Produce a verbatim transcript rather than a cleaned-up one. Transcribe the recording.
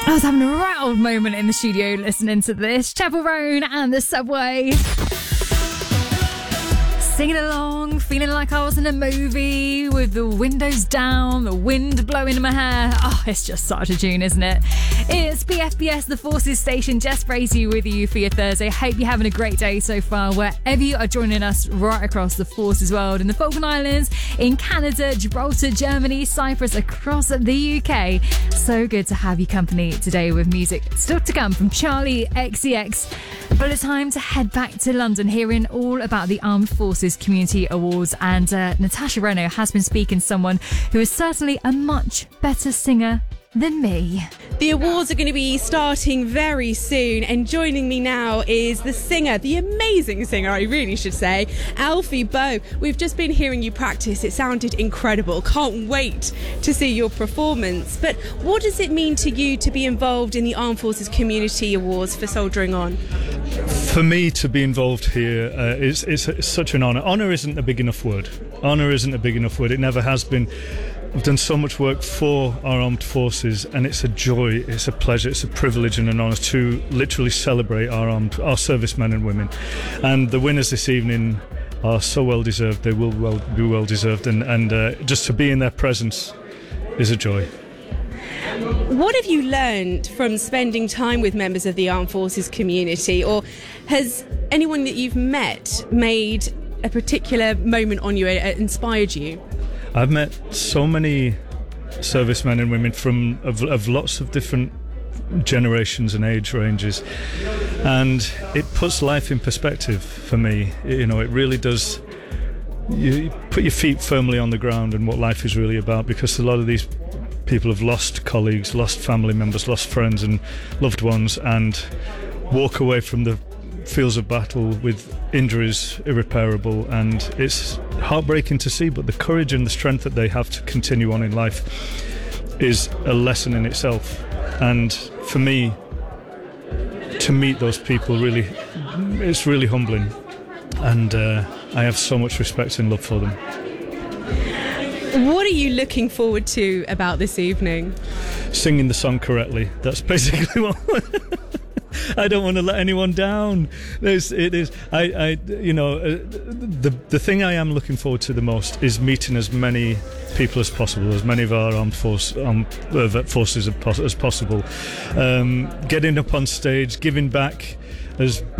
I was having a right old moment in the studio listening to this. Chapel Roan and the Subway. Singing along, feeling like I was in a movie with the windows down, the wind blowing in my hair. Oh, it's just such a tune, isn't it? It's B F B S, the Forces Station. Jess Bracey with you for your Thursday. Hope you're having a great day so far, wherever you are joining us right across the Forces world, in the Falkland Islands, in Canada, Gibraltar, Germany, Cyprus, across the U K. So good to have you company today with music still to come from Charlie X C X. But it's time to head back to London, hearing all about the Armed Forces Community Awards. And uh, Natasha Renault has been speaking to someone who is certainly a much better singer than me. The awards are going to be starting very soon, and joining me now is the singer, the amazing singer, I really should say, Alfie Boe. We've just been hearing you practice. It sounded incredible. Can't wait to see your performance. But what does it mean to you to be involved in the Armed Forces Community Awards for Soldiering On? For me to be involved here uh, is, is, is such an honour. Honour isn't a big enough word. Honour isn't a big enough word. It never has been. I've done so much work for our armed forces, and it's a joy, it's a pleasure, it's a privilege and an honour to literally celebrate our armed, our servicemen and women. And the winners this evening are so well deserved. They will well be well deserved, and, and uh, just to be in their presence is a joy. What have you learned from spending time with members of the Armed Forces community, or has anyone that you've met made a particular moment on you, uh, inspired you? I've met so many servicemen and women from of, of lots of different generations and age ranges, and it puts life in perspective for me. You know, it really does. You put your feet firmly on the ground and what life is really about, because a lot of these people have lost colleagues, lost family members, lost friends and loved ones, and walk away from the fields of battle with injuries irreparable, and it's heartbreaking to see, but the courage and the strength that they have to continue on in life is a lesson in itself. And for me to meet those people, really, it's really humbling, and uh, I have so much respect and love for them. What are you looking forward to about this evening? Singing the song correctly. That's basically what I don't want to let anyone down. There's, it is. I, I, you know, uh, the the thing I am looking forward to the most is meeting as many people as possible, as many of our armed force, um, uh, forces as possible. Um, getting up on stage, giving back as